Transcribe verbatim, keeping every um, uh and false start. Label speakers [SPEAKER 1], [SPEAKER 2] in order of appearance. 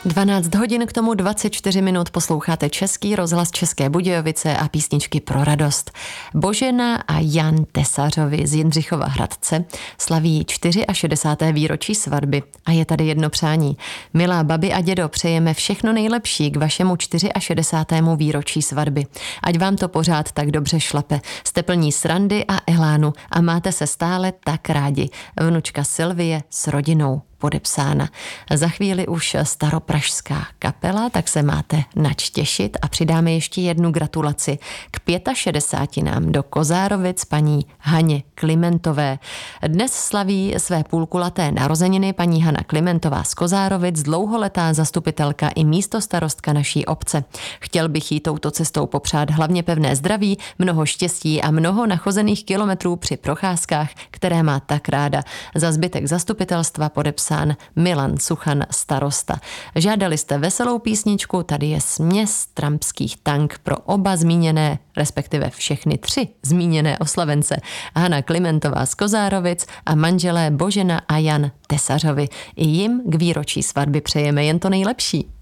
[SPEAKER 1] dvanáct hodin k tomu dvacet čtyři minut posloucháte Český rozhlas České Budějovice a písničky pro radost. Božena a Jan Tesařovi z Jindřichova Hradce slaví šedesáté čtvrté výročí svatby a je tady jedno přání. Milá babi a dědo, přejeme všechno nejlepší k vašemu šedesátému čtvrtému výročí svatby. Ať vám to pořád tak dobře šlape. Jste plní srandy a elánu a máte se stále tak rádi. Vnučka Sylvie s rodinou. Podepsána. Za chvíli už staropražská kapela, tak se máte nač těšit a přidáme ještě jednu gratulaci k šedesáti do Kozárovic paní Haně Klimentové. Dnes slaví své půlkulaté narozeniny paní Hana Klimentová z Kozárovic, dlouholetá zastupitelka i místostarostka naší obce. Chtěl bych jí touto cestou popřát hlavně pevné zdraví, mnoho štěstí a mnoho nachozených kilometrů při procházkách, které má tak ráda. Za zbytek zastupitelstva podepsán Milan Suchan, starosta. Žádali jste veselou písničku, tady je směs trampských tank pro oba zmíněné, respektive všechny tři zmíněné oslavence. Hana Klimentová z Kozárovic a manželé Božena a Jan Tesařovi. I jim k výročí svatby přejeme jen to nejlepší.